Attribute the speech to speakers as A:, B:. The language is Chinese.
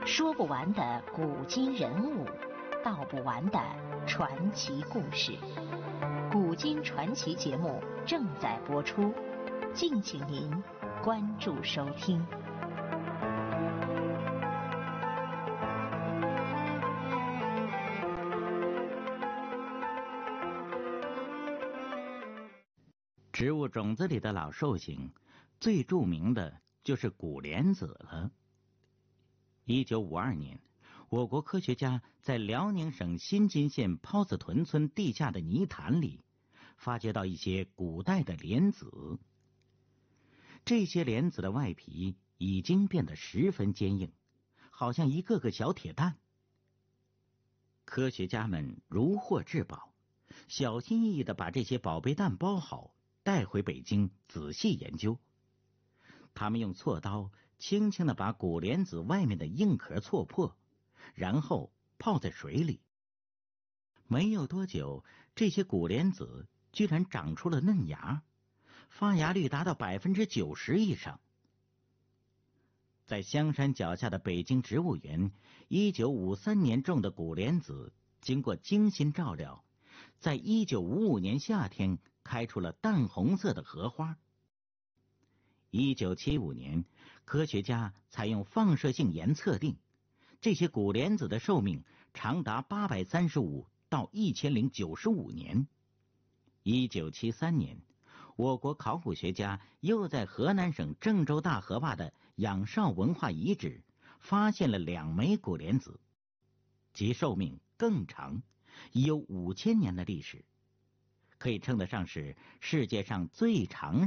A: 说不完的古今人物，道不完的传奇故事。古今传奇节目正在播出，敬请您关注收听。
B: 植物种子里的老寿星，最著名的就是古莲子了。1952年，我国科学家在辽宁省新津县泡子屯村地下的泥潭里，发掘到一些古代的莲子。这些莲子的外皮已经变得十分坚硬，好像一个个小铁蛋。科学家们如获至宝，小心翼翼地把这些宝贝蛋包好，带回北京仔细研究。他们用锉刀轻轻地把古莲子外面的硬壳锉破，然后泡在水里。没有多久，这些古莲子居然长出了嫩芽，发芽率达到90%以上。在香山脚下的北京植物园，1953年种的古莲子，经过精心照料，在1955年夏天开出了淡红色的荷花。1975年，科学家采用放射性盐测定，这些古莲子的寿命长达835到1095年。1973年，我国考古学家又在河南省郑州大河坝的仰韶文化遗址发现了2枚古莲子，其寿命更长，已有5000年的历史，可以称得上是世界上最长